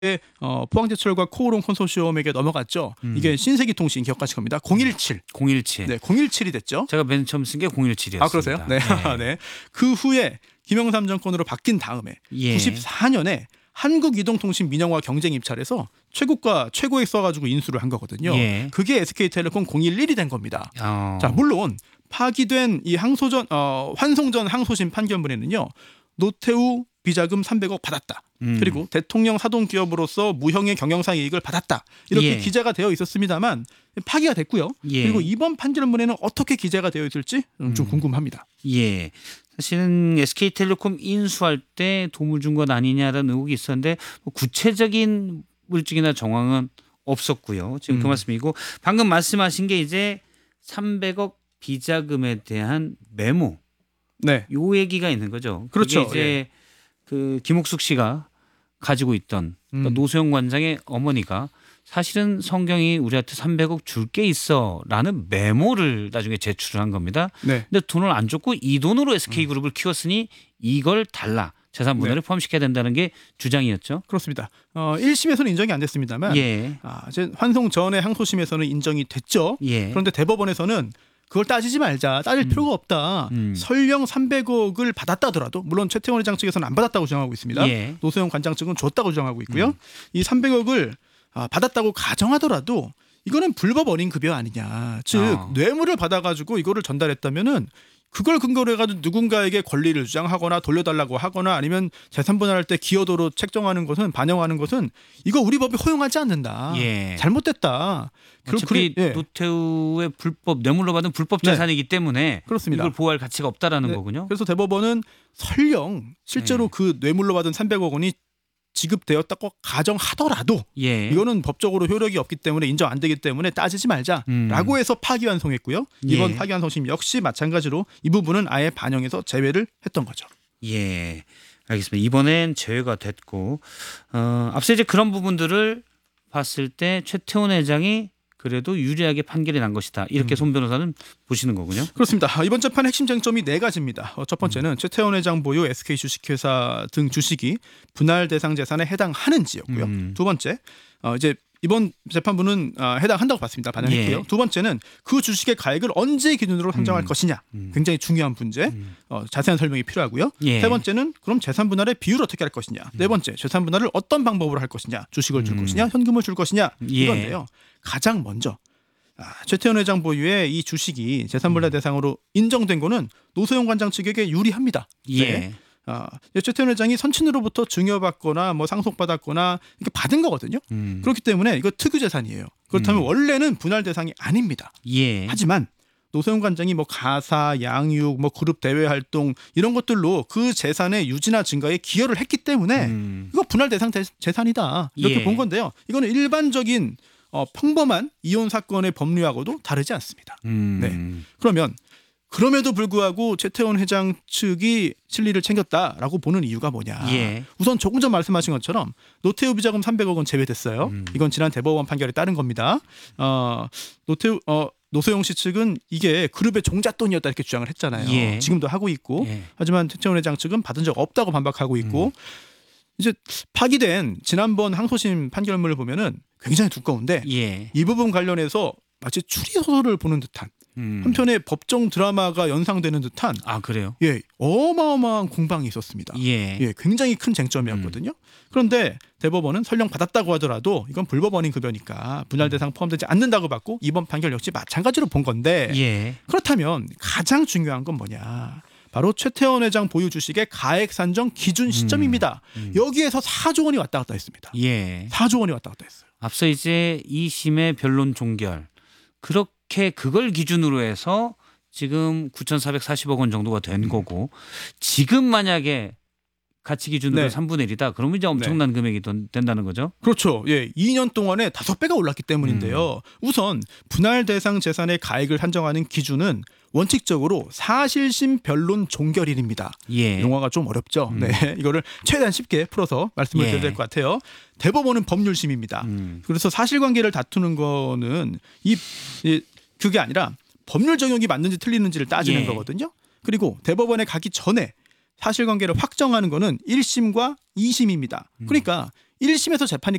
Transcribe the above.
포항제철과 코오롱 컨소시엄에게 넘어갔죠. 이게 신세기통신 기업가치 겁니다. 017. 017. 네, 017이 됐죠. 제가 맨 처음 쓴 게 017이었습니다. 아, 그러세요? 네. 네. 그 후에 김영삼 정권으로 바뀐 다음에 94년에 한국이동통신 민영화 경쟁 입찰에서 최고가 최고액 써가지고 인수를 한 거거든요. 그게 SK텔레콤 011이 된 겁니다. 자, 물론 파기된 이 환송전 항소심 판결문에는요, 노태우 비자금 300억 받았다. 그리고 대통령 사동기업으로서 무형의 경영상 이익을 받았다. 이렇게 기재가 되어 있었습니다만 파기가 됐고요. 그리고 이번 판결문에는 어떻게 기재가 되어 있을지 좀 궁금합니다. 예. 사실은 SK텔레콤 인수할 때 도움을 준 건 아니냐라는 의혹이 있었는데 구체적인 물증이나 정황은 없었고요. 지금 그 말씀이고 방금 말씀하신 게 이제 300억 비자금에 대한 메모. 네. 요 얘기가 있는 거죠. 그렇죠. 이제 그 김옥숙 씨가 가지고 있던 그러니까 노소영 관장의 어머니가 사실은 성경이 우리한테 300억 줄 게 있어라는 메모를 나중에 제출을 한 겁니다. 네. 근데 돈을 안 줬고 이 돈으로 SK그룹을 키웠으니 이걸 달라. 재산 분할에 포함시켜야 된다는 게 주장이었죠. 그렇습니다. 1심에서는 인정이 안 됐습니다만 이제 환송 전의 항소심에서는 인정이 됐죠. 그런데 대법원에서는 그걸 따지지 말자. 따질 필요가 없다. 설령 300억을 받았다더라도 물론 최태원 회장 측에서는 안 받았다고 주장하고 있습니다. 노소영 관장 측은 줬다고 주장하고 있고요. 이 300억을 받았다고 가정하더라도 이거는 불법 어린 급여 아니냐. 즉 뇌물을 받아가지고 이거를 전달했다면은 그걸 근거로 해가지고 누군가에게 권리를 주장하거나 돌려달라고 하거나 아니면 재산 분할할 때 기여도로 책정하는 것은 반영하는 것은 이거 우리 법이 허용하지 않는다. 잘못됐다. 어차피 노태우의 불법 뇌물로 받은 불법 재산이기 때문에 그렇습니다. 이걸 보호할 가치가 없다라는 거군요. 그래서 대법원은 설령 실제로 그 뇌물로 받은 300억 원이 지급되었다고 가정하더라도 이거는 법적으로 효력이 없기 때문에 인정 안 되기 때문에 따지지 말자라고 해서 파기환송했고요. 이번 파기환송심 역시 마찬가지로 이 부분은 아예 반영해서 제외를 했던 거죠. 예, 알겠습니다. 이번엔 제외가 됐고 앞서 이제 그런 부분들을 봤을 때 최태원 회장이 그래도 유리하게 판결이 난 것이다. 이렇게 손 변호사는 보시는 거군요. 그렇습니다. 이번 재판 핵심 쟁점이 네 가지입니다. 첫 번째는 최태원 회장 보유 SK 주식회사 등 주식이 분할 대상 재산에 해당하는지였고요. 두 번째, 이제 이번 재판부는 해당한다고 봤습니다. 반영했고요. 두 번째는 그 주식의 가액을 언제 기준으로 산정할 것이냐. 굉장히 중요한 문제. 자세한 설명이 필요하고요. 세 번째는 그럼 재산 분할의 비율을 어떻게 할 것이냐. 네 번째, 재산 분할을 어떤 방법으로 할 것이냐. 주식을 줄 것이냐, 현금을 줄 것이냐. 이건데요. 가장 먼저 최태원 회장 보유의 이 주식이 재산 분할 대상으로 인정된 거는 노소영 관장 측에게 유리합니다. 최태원 회장이 선친으로부터 증여받거나 뭐 상속받았거나 이렇게 받은 거거든요. 그렇기 때문에 이거 특유 재산이에요. 그렇다면 원래는 분할 대상이 아닙니다. 하지만 노소영 관장이 뭐 가사, 양육, 뭐 그룹 대외 활동 이런 것들로 그 재산의 유지나 증가에 기여를 했기 때문에 이거 분할 대상 재산이다. 이렇게 본 건데요. 이거는 일반적인 평범한 이혼 사건의 법률하고도 다르지 않습니다. 그러면 그럼에도 불구하고 최태원 회장 측이 실리를 챙겼다라고 보는 이유가 뭐냐. 우선 조금 전 말씀하신 것처럼 노태우 비자금 300억 원 제외됐어요. 이건 지난 대법원 판결에 따른 겁니다. 노소영 씨 측은 이게 그룹의 종잣돈이었다 이렇게 주장을 했잖아요. 지금도 하고 있고. 하지만 최태원 회장 측은 받은 적 없다고 반박하고 있고. 이제 파기된 지난번 항소심 판결문을 보면은 굉장히 두꺼운데 이 부분 관련해서 마치 추리 소설을 보는 듯한 한편의 법정 드라마가 연상되는 듯한 그래요? 어마어마한 공방이 있었습니다. 굉장히 큰 쟁점이었거든요. 그런데 대법원은 설령 받았다고 하더라도 이건 불법 어린 급여니까 분할 대상 포함되지 않는다고 봤고 이번 판결 역시 마찬가지로 본 건데 그렇다면 가장 중요한 건 뭐냐. 바로 최태원 회장 보유 주식의 가액 산정 기준 시점입니다. 여기에서 4조 원이 왔다 갔다 했습니다. 4조 원이 왔다 갔다 했어요. 앞서 이제 2심의 변론 종결 그렇게 그걸 기준으로 해서 지금 9,440억 원 정도가 된 거고 지금 만약에 가치 기준으로 3분의 1이다. 그러면 이제 엄청난 금액이 된다는 거죠. 그렇죠. 2년 동안에 5배가 올랐기 때문인데요. 우선 분할 대상 재산의 가액을 한정하는 기준은 원칙적으로 사실심 변론 종결일입니다. 용어가 좀 어렵죠. 이거를 최대한 쉽게 풀어서 말씀을 드려야 될 것 같아요. 대법원은 법률심입니다. 그래서 사실관계를 다투는 거는 그게 아니라 법률 적용이 맞는지 틀리는지를 따지는 거거든요. 그리고 대법원에 가기 전에 사실관계를 확정하는 거는 1심과 2심입니다. 그러니까 1심에서 재판이